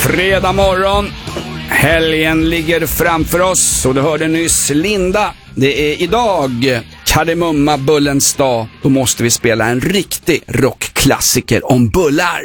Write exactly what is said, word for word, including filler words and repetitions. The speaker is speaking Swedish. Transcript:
Fredag morgon. Helgen ligger framför oss och du hörde nyss Linda. Det är idag Kardemumma bullens dag. Då måste vi spela en riktig rockklassiker om bullar.